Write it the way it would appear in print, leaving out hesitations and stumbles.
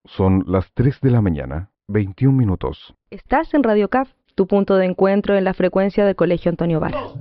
Son las 3 de la mañana, 21 minutos. Estás en Radio CAF, tu punto de encuentro en la frecuencia del Colegio Antonio Vara.